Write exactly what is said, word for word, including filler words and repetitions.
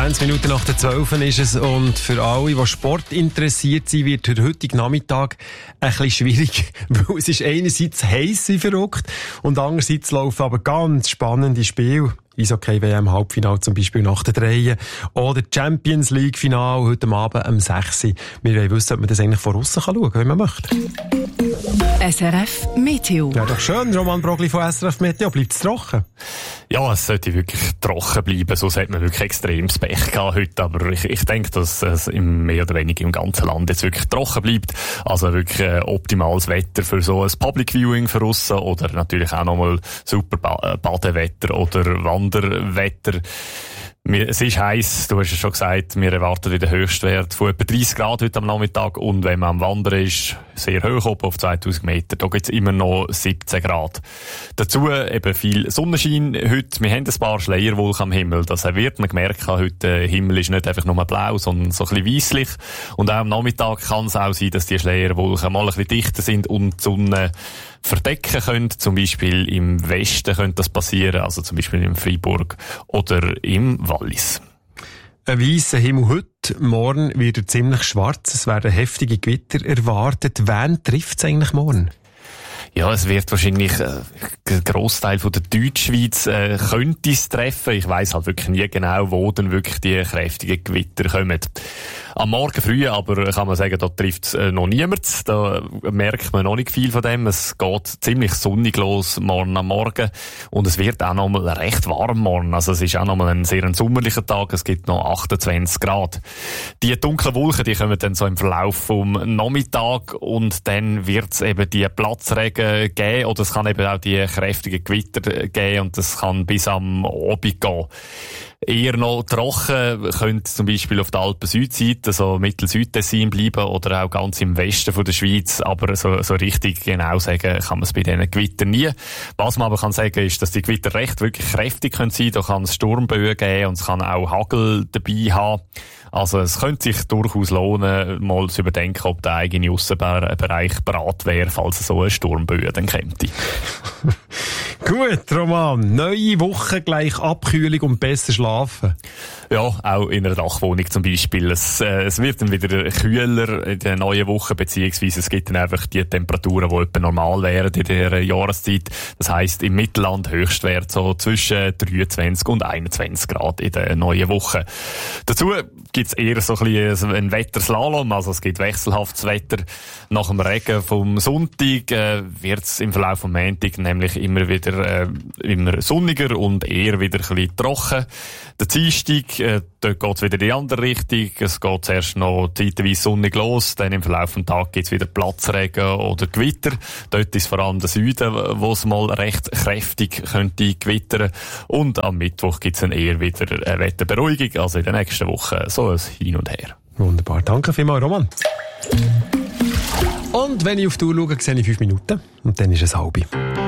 zwanzig Minuten nach der zwölf ist es und für alle, die Sport interessiert sind, wird der heutige Nachmittag ein bisschen schwierig, weil es ist einerseits heiß wie verrückt und andererseits laufen aber ganz spannende Spiele. Eishockey-W M-Halbfinale zum Beispiel nach der drei oder Champions League-Finale heute Abend um sechs Uhr. Wir wollen wissen, ob man das eigentlich von aussen schauen kann, wenn man möchte. S R F Meteo. Ja, doch schön, Roman Brogli von S R F Meteo. Bleibt es trocken? Ja, es sollte wirklich trocken bleiben, sonst hat man wirklich extremes Pech gehabt heute. Aber ich, ich denke, dass es im, mehr oder weniger im ganzen Land jetzt wirklich trocken bleibt. Also wirklich äh, optimales Wetter für so ein Public Viewing für aussen oder natürlich auch nochmal super ba- Badewetter oder Wanderwetter. Es ist heiß, du hast es schon gesagt, wir erwarten den Höchstwert von etwa dreißig Grad heute am Nachmittag und wenn man am Wandern ist, sehr hoch oben auf zweitausend Meter, da gibt es immer noch siebzehn Grad. Dazu eben viel Sonnenschein heute, wir haben ein paar Schleierwolken am Himmel, das wird man gemerkt haben, heute der Himmel ist nicht einfach nur blau, sondern so ein bisschen weisslich und auch am Nachmittag kann es auch sein, dass die Schleierwolken mal ein bisschen dichter sind und die Sonne verdecken können. Zum Beispiel im Westen könnte das passieren, also zum Beispiel in Freiburg oder im Wallis. Ein weisser Himmel heute, morgen wird er ziemlich schwarz, es werden heftige Gewitter erwartet. Wen trifft es eigentlich morgen? Ja, es wird wahrscheinlich äh, ein Grossteil von der Deutschschweiz äh, könnte es treffen. Ich weiss halt wirklich nie genau, wo dann wirklich die kräftigen Gewitter kommen. Am Morgen früh aber kann man sagen, da trifft es äh, noch niemand. Da merkt man noch nicht viel von dem. Es geht ziemlich sonnig los morgen am Morgen und es wird auch noch mal recht warm morgen. Also es ist auch noch mal ein sehr ein sommerlicher Tag. Es gibt noch achtundzwanzig Grad. Die dunklen Wolken, die kommen dann so im Verlauf vom Nachmittag und dann wird es eben die Platzregen geben oder es kann eben auch die kräftigen Gewitter geben und das kann bis am Abend gehen. Eher noch trocken könnte zum Beispiel auf der Alpen-Südseite, so Mittel-Südtessin bleiben oder auch ganz im Westen von der Schweiz, aber so, so richtig genau sagen kann man es bei diesen Gewittern nie. Was man aber kann sagen ist, dass die Gewitter recht wirklich kräftig können sein, da kann es Sturmböen geben und es kann auch Hagel dabei haben. Also es könnte sich durchaus lohnen, mal zu überdenken, ob der eigene Aussenbereich bereit wäre, falls so ein Sturmböe dann käme. Gut, Roman. Neue Woche, gleich Abkühlung und besser schlafen. Ja, auch in einer Dachwohnung zum Beispiel. Es, äh, es wird dann wieder kühler in der neuen Woche, beziehungsweise es gibt dann einfach die Temperaturen, die etwa normal wären in dieser Jahreszeit. Das heisst, im Mittelland Höchstwert so zwischen dreiundzwanzig und einundzwanzig Grad in der neuen Woche. Dazu gibt es eher so ein bisschen ein Wetterslalom, also es gibt wechselhaftes Wetter. Nach dem Regen vom Sonntag äh, wird es im Verlauf vom Montag nämlich immer wieder äh, immer sonniger und eher wieder ein bisschen trocken. Der Dienstag, äh, dort geht es wieder in die andere Richtung. Es geht zuerst noch zeitweise sonnig los, dann im Verlauf des Tages gibt es wieder Platzregen oder Gewitter. Dort ist vor allem der Süden, wo es mal recht kräftig könnte gewittern. Und am Mittwoch gibt es dann eher wieder eine Wetterberuhigung, also in der nächsten Woche so ein Hin und Her. Wunderbar, danke vielmals, Roman. Und wenn ich auf die Uhr schaue, sehe ich fünf Minuten und dann ist es halb.